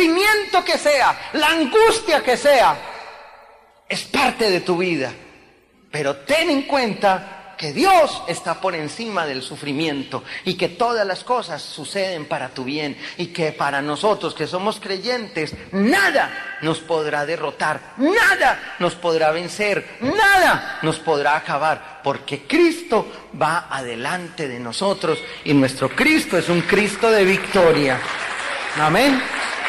sufrimiento que sea, la angustia que sea, es parte de tu vida. Pero ten en cuenta que Dios está por encima del sufrimiento y que todas las cosas suceden para tu bien y que para nosotros que somos creyentes, nada nos podrá derrotar, nada nos podrá vencer, nada nos podrá acabar, porque Cristo va adelante de nosotros y nuestro Cristo es un Cristo de victoria. Amén.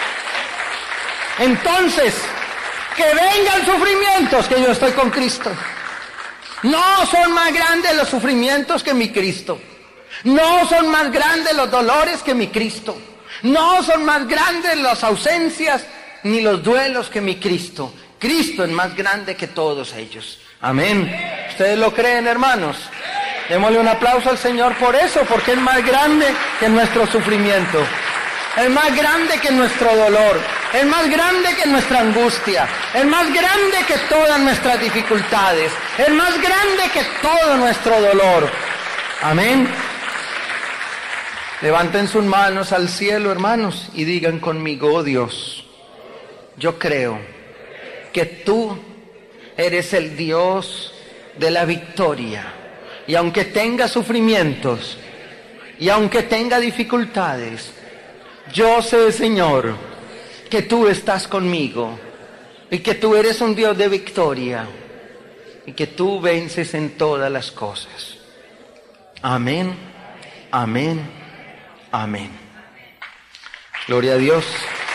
Entonces, que vengan sufrimientos, que yo estoy con Cristo. No son más grandes los sufrimientos que mi Cristo. No son más grandes los dolores que mi Cristo. No son más grandes las ausencias ni los duelos que mi Cristo. Cristo es más grande que todos ellos. Amén. ¿Ustedes lo creen, hermanos? Démosle un aplauso al Señor por eso, porque es más grande que nuestro sufrimiento. Es más grande que nuestro dolor, es más grande que nuestra angustia, es más grande que todas nuestras dificultades, es más grande que todo nuestro dolor. Amén. Levanten sus manos al cielo, hermanos, y digan conmigo: oh Dios, yo creo que tú eres el Dios de la victoria. Y aunque tenga sufrimientos, y aunque tenga dificultades, yo sé, Señor, que tú estás conmigo y que tú eres un Dios de victoria y que tú vences en todas las cosas. Amén, amén, amén. Gloria a Dios.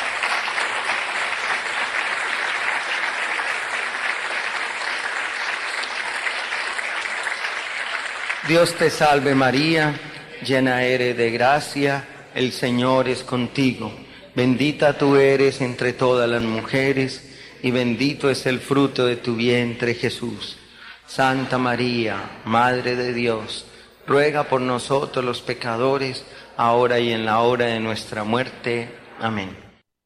Dios te salve María, llena eres de gracia, el Señor es contigo. Bendita tú eres entre todas las mujeres, y bendito es el fruto de tu vientre, Jesús. Santa María, Madre de Dios, ruega por nosotros los pecadores, ahora y en la hora de nuestra muerte. Amén.